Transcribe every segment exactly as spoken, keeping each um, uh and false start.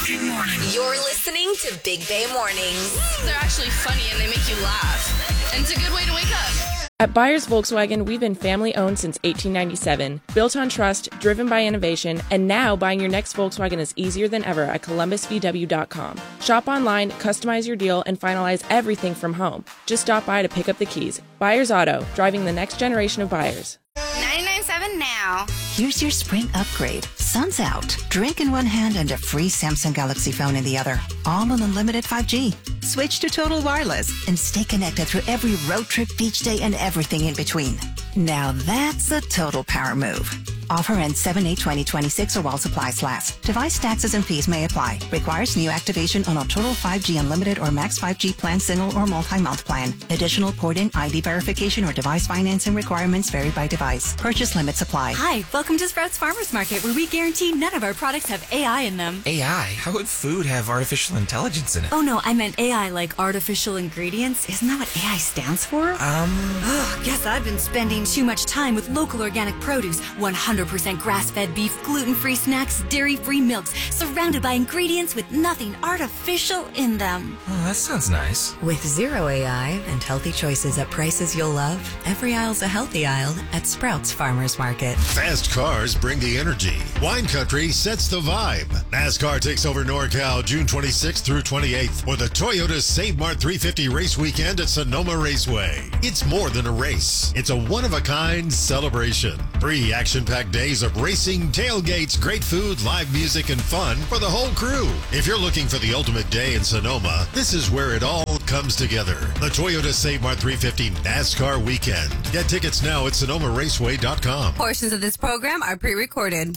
Weekday mornings. You're listening to Big Bay Mornings. They're actually funny and they make you laugh. And it's a good way to wake up. At Byers Volkswagen, we've been family-owned since eighteen ninety-seven, built on trust, driven by innovation, and now buying your next Volkswagen is easier than ever at columbus v w dot com. Shop online, customize your deal, and finalize everything from home. Just stop by to pick up the keys. Byers Auto, driving the next generation of buyers. ninety-nine point seven now. Here's your spring upgrade. Sun's out. Drink in one hand and a free Samsung Galaxy phone in the other. All on unlimited five G. Switch to Total Wireless and stay connected through every road trip, beach day, and everything in between. Now that's a total power move. Offer ends seven eight twenty twenty-six or while supplies last. Device taxes and fees may apply. Requires new activation on a Total five G Unlimited or Max five G plan, single or multi-month plan. Additional port-in, I D verification, or device financing requirements vary by device. Purchase limits apply. Hi, welcome to Sprouts Farmers Market, where we guarantee none of our products have A I in them. A I? How would food have artificial intelligence in it? Oh no, I meant A I like artificial ingredients. Isn't that what A I stands for? Um... Ugh, guess I've been spending too much time with local organic produce, one hundred percent grass-fed beef, gluten-free snacks, dairy-free milks, surrounded by ingredients with nothing artificial in them. Oh, that sounds nice. With zero A I and healthy choices at prices you'll love, every aisle's a healthy aisle at Sprouts Farmers Market. Fast cars bring the energy. Wine Country sets the vibe. NASCAR takes over NorCal June twenty-sixth through twenty-eighth for the Toyota Save Mart three fifty race weekend at Sonoma Raceway. It's more than a race. It's a one-of-a-kind celebration. Three action-packed days of racing, tailgates, great food, live music, and fun for the whole crew. If you're looking for the ultimate day in Sonoma, this is where it all comes together. The Toyota Save Mart three fifty NASCAR Weekend. Get tickets now at sonoma raceway dot com. Portions of this program are pre-recorded.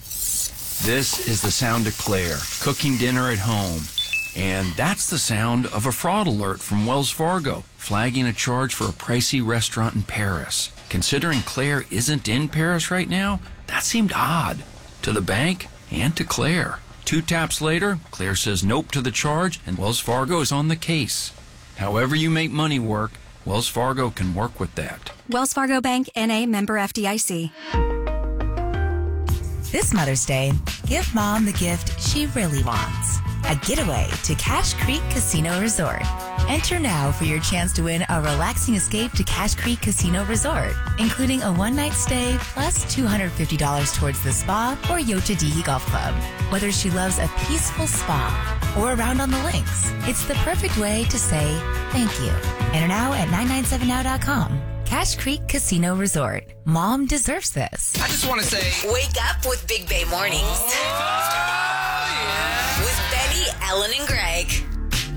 This is the sound of Claire cooking dinner at home. And that's the sound of a fraud alert from Wells Fargo, flagging a charge for a pricey restaurant in Paris. Considering Claire isn't in Paris right now, that seemed odd to the bank and to Claire. Two taps later, Claire says nope to the charge, and Wells Fargo is on the case. However you make money work, Wells Fargo can work with that. Wells Fargo Bank, N A, member F D I C. This Mother's Day, give Mom the gift she really wants. A getaway to Cache Creek Casino Resort. Enter now for your chance to win a relaxing escape to Cache Creek Casino Resort, including a one-night stay plus two hundred fifty dollars towards the spa or Yotadihi Golf Club. Whether she loves a peaceful spa or a round on the links, it's the perfect way to say thank you. Enter now at nine nine seven now dot com. Cache Creek Casino Resort. Mom deserves this. I just want to say... Wake up with Big Bay Mornings. Oh, yeah. With Benny, Ellen, and Greg.